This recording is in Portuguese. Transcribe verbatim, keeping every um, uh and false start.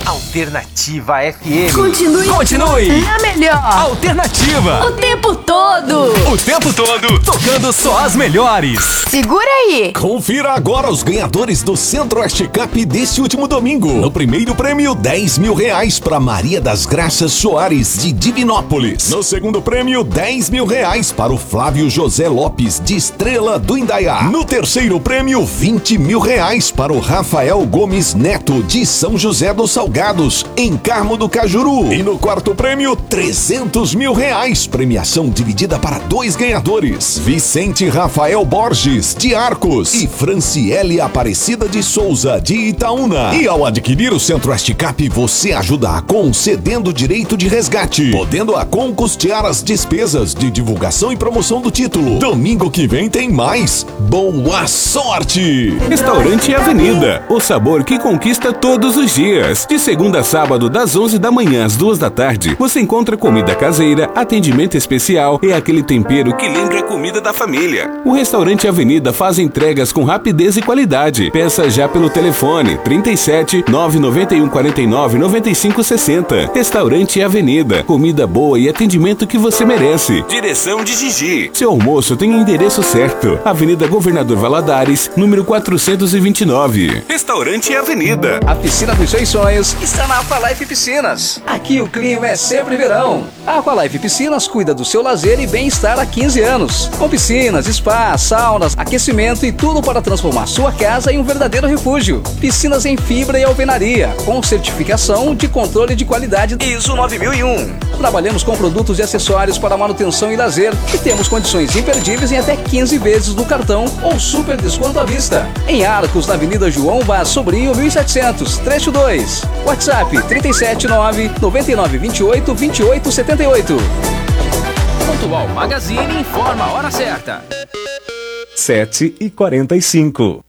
Alternativa F M. Continue. Continue. É a melhor. Alternativa. O tempo todo. O tempo todo. Tocando só as melhores. Segura aí. Confira agora os ganhadores do Centro-Oeste Cup desse último domingo. No primeiro prêmio, dez mil reais para Maria das Graças Soares, de Divinópolis. No segundo prêmio, dez mil reais para o Flávio José Lopes, de Estrela do Indaiá. No terceiro prêmio, vinte mil reais para o Rafael Gomes Neto, de São José dos Salgados, em Carmo do Cajuru. E no quarto prêmio, trezentos mil reais, premiação dividida para dois ganhadores: Vicente Rafael Borges, de Arcos, e Franciele Aparecida de Souza, de Itaúna. E ao adquirir o Centro-Oeste Cup, você ajuda a concedendo direito de resgate, podendo a Com custear as despesas de divulgação e promoção do título. Domingo que vem tem mais. Boa sorte! Restaurante Avenida, o sabor que conquista todos os dias. De segunda a sábado, das onze da manhã às duas da tarde, você encontra comida caseira, atendimento especial e aquele tempero que lembra a comida da família. O Restaurante Avenida faz entregas com rapidez e qualidade. Peça já pelo telefone trinta e sete, nove nove um, quarenta e nove, noventa e cinco, sessenta. Restaurante Avenida, comida boa e atendimento que você merece. Direção de Gigi. Seu almoço tem o endereço certo. Avenida Governador Valadares, número quatrocentos e vinte e nove. Restaurante Avenida. A piscina dos seus sonhos está na Aqualife Piscinas. Aqui o clima é sempre verão. A Aqualife Piscinas cuida do seu lazer e bem-estar há quinze anos. Com piscinas, spa, saunas, aquecimento e tudo para transformar sua casa em um verdadeiro refúgio. Piscinas em fibra e alvenaria, com certificação de controle de qualidade I S O nove mil e um. Trabalhamos com produtos e acessórios para manutenção e lazer e temos condições imperdíveis em até quinze vezes no cartão ou super desconto à vista. Em Arcos, na Avenida João Vaz Sobrinho, mil e setecentos, trecho dois. WhatsApp trinta e sete, nove, noventa e nove, vinte e oito, vinte e oito, setenta e oito. Pontual Magazine informa a hora certa. sete e quarenta e cinco.